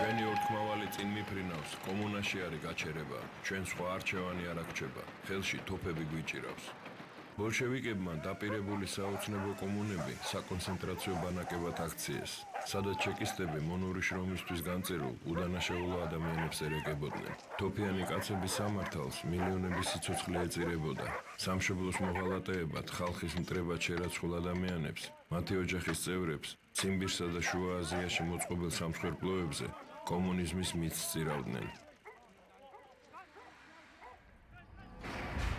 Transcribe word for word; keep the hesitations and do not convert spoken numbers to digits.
ჩვენი ორთქმავალი წინ მიფრინავს, კომუნაში არის გაჩერება, ჩვენ სხვა არჩევანი არ აქჩება, ხელში თოფები გვიჭირავს. ბოლშევიკებმა დაპირებული საოცნებო კომუნები საკონცენტრაციო ბანაკებად აქციეს, სადაც ჩეკისტები მონური შრომისთვის განწერულ უდანაშაულო ადამიანებს ერეკებოდნენ. თოფიანი კაცების სამართალს მილიონების სიცოცხლე ეწირებოდა. სამშობლოს მოღალატეებად ხალხის მტრებად შერაცხულ ადამიანებს, მათი ოჯახის წევრებს, ციმბირსა და შუა აზიაში მოწყობილ სამსხვერპლოებზე კომუნიზმის მითს სწირავდნენ.